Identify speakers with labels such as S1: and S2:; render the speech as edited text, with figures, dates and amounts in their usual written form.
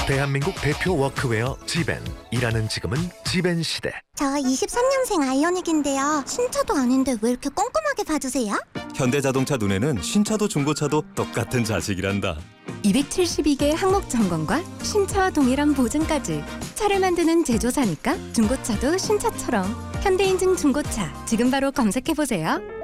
S1: 대한민국 대표 워크웨어 지벤. 일하는 지금은 지벤 시대.
S2: 저 23년생 아이오닉인데요. 신차도 아닌데 왜 이렇게 꼼꼼하게 봐주세요?
S3: 현대자동차 눈에는 신차도 중고차도 똑같은 자식이란다.
S4: 272개 항목 점검과 신차와 동일한 보증까지. 차를 만드는 제조사니까 중고차도 신차처럼. 현대인증 중고차 지금 바로 검색해보세요.